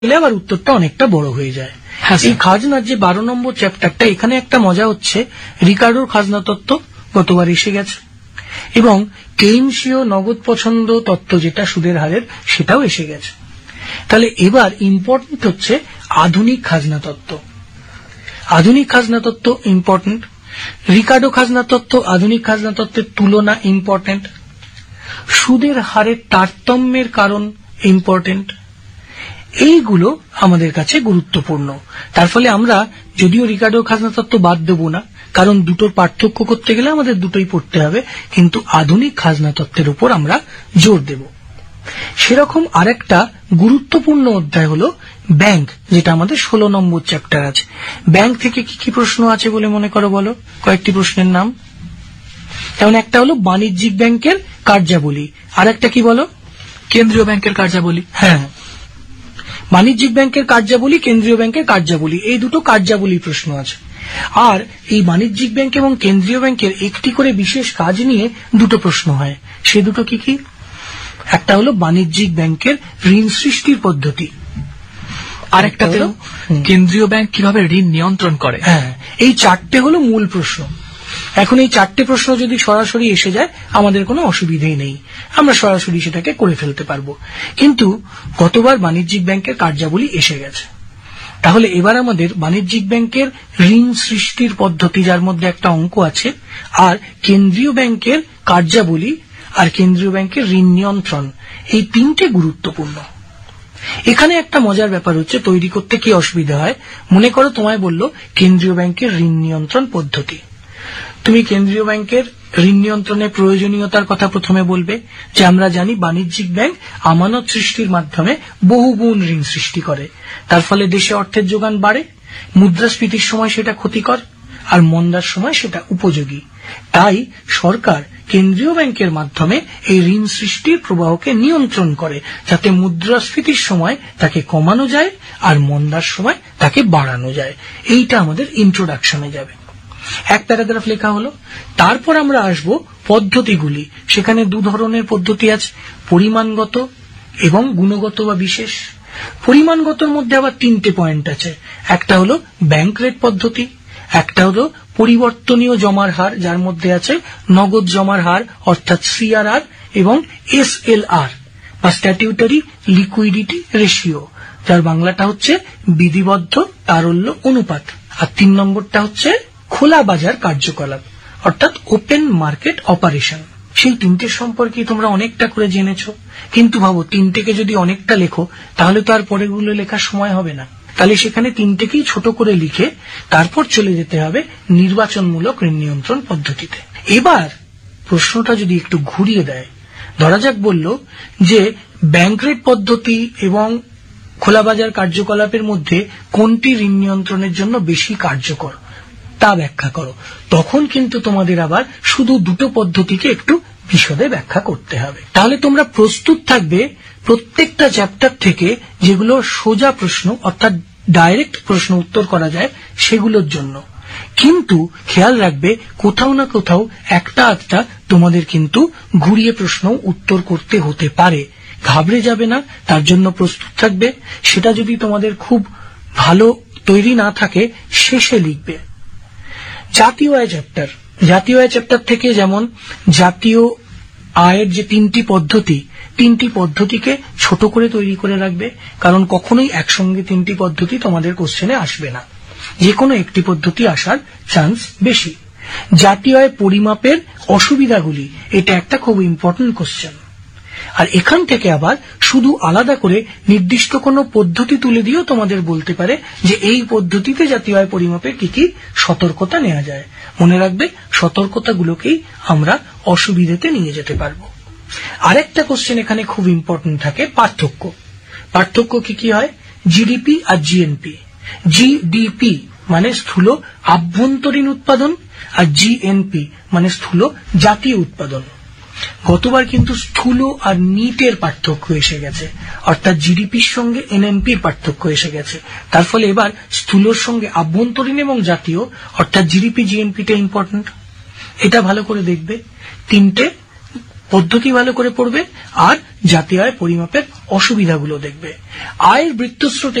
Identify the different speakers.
Speaker 1: আবার উত্তরটা অনেকটা বড় হয়ে যায়। এই খাজনার যে 12 নম্বর চ্যাপ্টারটা, এখানে একটা মজা হচ্ছে, রিকার্ডোর খাজনা তত্ত্ব গতবার এসে গেছে এবং কেইনসীয় নগদ পছন্দ তত্ত্ব যেটা সুদের হারের, সেটাও এসে গেছে। তাহলে এবার ইম্পর্টেন্ট হচ্ছে আধুনিক খাজনা তত্ত্ব। আধুনিক খাজনা তত্ত্ব ইম্পর্টেন্ট, রিকার্ডো খাজনা তত্ত্ব আধুনিক খাজনা তত্ত্বের তুলনা ইম্পর্টেন্ট, সুদের হারের তারতম্যের কারণ ইম্পর্টেন্ট, এইগুলো আমাদের কাছে গুরুত্বপূর্ণ। তার ফলে আমরা যদিও রিকার্ডো খাজনা তত্ত্ব বাদ দেব না, কারণ দুটোর পার্থক্য করতে গেলে আমাদের দুটোই পড়তে হবে, কিন্তু আধুনিক খাজনা তত্ত্বের উপর আমরা জোর দেব। সেরকম আরেকটা গুরুত্বপূর্ণ অধ্যায় হলো ব্যাংক, যেটা আমাদের 16 নম্বর চ্যাপ্টার আছে। ব্যাংক থেকে কি কি প্রশ্ন আছে বলে মনে করো, বলো কয়েকটি প্রশ্নের নাম। যেমন একটা হলো বাণিজ্যিক ব্যাংকের কার্যাবলী, আর একটা কি বলো,
Speaker 2: কেন্দ্রীয় ব্যাংকের কার্যাবলী।
Speaker 1: হ্যাঁ, বাণিজ্যিক ব্যাংকের কার্যাবলী, কেন্দ্রীয় ব্যাংকের কার্যাবলী, এই দুটো কার্যাবলী প্রশ্ন আছে। আর এই বাণিজ্যিক ব্যাংক এবং কেন্দ্রীয় ব্যাংকের একটি করে বিশেষ কাজ নিয়ে দুটো প্রশ্ন হয়। সে দুটো কি কি? একটা হলো বাণিজ্যিক ব্যাংকের ঋণ সৃষ্টির পদ্ধতি,
Speaker 2: আর একটা হলো কেন্দ্রীয় ব্যাংক কিভাবে ঋণ নিয়ন্ত্রণ করে।
Speaker 1: হ্যাঁ, এই চারটে হলো মূল প্রশ্ন। এখন এই চারটে প্রশ্ন যদি সরাসরি এসে যায় আমাদের কোনো অসুবিধেই নেই, আমরা সরাসরি সেটাকে করে ফেলতে পারবো। কিন্তু গতবার বাণিজ্যিক ব্যাংকের কার্যাবলী এসে গেছে, তাহলে এবার আমাদের বাণিজ্যিক ব্যাংকের ঋণ সৃষ্টির পদ্ধতি, যার মধ্যে একটা অঙ্ক আছে, আর কেন্দ্রীয় ব্যাংকের কার্যাবলী আর কেন্দ্রীয় ব্যাংকের ঋণ নিয়ন্ত্রণ, এই তিনটে গুরুত্বপূর্ণ। এখানে একটা মজার ব্যাপার হচ্ছে, তৈরি করতে কি অসুবিধা হয়, মনে করো তোমায় বললো কেন্দ্রীয় ব্যাংকের ঋণ নিয়ন্ত্রণ পদ্ধতি, তুমি কেন্দ্রীয় ব্যাংকের ঋণ নিয়ন্ত্রণের প্রয়োজনীয়তার কথা প্রথমে বলবে, যে আমরা জানি বাণিজ্যিক ব্যাংক আমানত সৃষ্টির মাধ্যমে বহুগুণ ঋণ সৃষ্টি করে, তার ফলে দেশে অর্থের যোগান বাড়ে, মুদ্রাস্ফীতির সময় সেটা ক্ষতিকর আর মন্দার সময় সেটা উপযোগী। তাই সরকার কেন্দ্রীয় ব্যাংকের মাধ্যমে এই ঋণ সৃষ্টির প্রবাহকে নিয়ন্ত্রণ করে, যাতে মুদ্রাস্ফীতির সময় তাকে কমানো যায় আর মন্দার সময় তাকে বাড়ানো যায়। এইটা আমাদের ইন্ট্রোডাকশনে যাবে, এক প্যারাগ্রাফ লেখা হলো। তারপর আমরা আসব পদ্ধতিগুলি। সেখানে দু ধরনের পদ্ধতি আছে, পরিমাণগত এবং গুণগত বা বিশেষ। পরিমাণগতর মধ্যে আবার তিনটে পয়েন্ট আছে, একটা হলো ব্যাংক রেট পদ্ধতি, একটা হলো পরিবর্তনীয় জমার হার, যার মধ্যে আছে নগদ জমার হার অর্থাৎ সিআরআর এবং এসএলআর বা স্ট্যাটিউটারি লিকুইডিটি রেশিও, যার বাংলাটা হচ্ছে বিধিবদ্ধ তারল্য অনুপাত। আর 3 নম্বরটা হচ্ছে খোলা বাজার কার্যকলাপ অর্থাৎ ওপেন মার্কেট অপারেশন। সেই তিনটে সম্পর্কে তোমরা অনেকটা করে জেনেছ, কিন্তু ভাবো তিনটেকে যদি অনেকটা লেখো তাহলে তো আর পরেরগুলো লেখার সময় হবে না। তাহলে সেখানে তিনটেকেই ছোট করে লিখে তারপর চলে যেতে হবে নির্বাচনমূলক ঋণ নিয়ন্ত্রণ পদ্ধতিতে। এবার প্রশ্নটা যদি একটু ঘুরিয়ে দেয়, ধরা যাক বলল যে ব্যাংক রেট পদ্ধতি এবং খোলা বাজার কার্যকলাপের মধ্যে কোনটি ঋণ নিয়ন্ত্রণের জন্য বেশি কার্যকর, তা ব্যাখ্যা করো। তখন কিন্তু তোমাদের আবার শুধু দুটো পদ্ধতিকে একটু বিশদে ব্যাখ্যা করতে হবে। তাহলে তোমরা প্রস্তুত থাকবে প্রত্যেকটা চ্যাপ্টার থেকে যেগুলো সোজা প্রশ্ন অর্থাৎ ডাইরেক্ট প্রশ্ন উত্তর করা যায় সেগুলোর জন্য। কিন্তু খেয়াল রাখবে কোথাও না কোথাও একটা আধটা তোমাদের কিন্তু ঘুরিয়ে প্রশ্ন উত্তর করতে হতে পারে, ঘাবড়ে যাবে না, তার জন্য প্রস্তুত থাকবে। সেটা যদি তোমাদের খুব ভালো তৈরি না থাকে শেষে লিখবে। জাতীয় আয় চ্যাপ্টার, জাতীয় আয় চ্যাপ্টার থেকে যেমন জাতীয় আয়ের যে তিনটি পদ্ধতিকে ছোট করে তৈরি করে রাখবে, কারণ কখনোই একসঙ্গে তিনটি পদ্ধতি তোমাদের কোশ্চেনে আসবে না, যে কোনো একটি পদ্ধতি আসার চান্স বেশি। জাতীয় আয় পরিমাপের অসুবিধাগুলি, এটা একটা খুব ইম্পর্টেন্ট কোশ্চেন। আর এখান থেকে আবার শুধু আলাদা করে নির্দিষ্ট কোনো পদ্ধতি তুলে দিয়েও তোমাদের বলতে পারে যে এই পদ্ধতিতে জাতীয় আয় পরিমাপের কি কি সতর্কতা নেওয়া যায়। মনে রাখবে সতর্কতাগুলোকেই আমরা অসুবিধাতে নিয়ে যেতে পারবো। আরেকটা কোশ্চেন এখানে খুব ইম্পর্টেন্ট থাকে, পার্থক্য কি কি হয়, জিডিপি আর জিএনপি। জিডিপি মানে স্থূল আভ্যন্তরীণ উৎপাদন আর জিএনপি মানে স্থূল জাতীয় উৎপাদন। গতবার কিন্তু স্থূল আর নিটের পার্থক্য এসে গেছে, অর্থাৎ জিডিপির সঙ্গে এনএনপির পার্থক্য এসে গেছে। তার ফলে এবার স্থূলর সঙ্গে আভ্যন্তরীণ এবং জাতীয় অর্থাৎ জিডিপি জিএনপিটা ইম্পর্টেন্ট। এটা ভালো করে দেখবে, তিনটে পদ্ধতি ভালো করে পড়বে আর জাতীয় আয় পরিমাপের অসুবিধাগুলো দেখবে। আয়ের বৃত্তস্রোত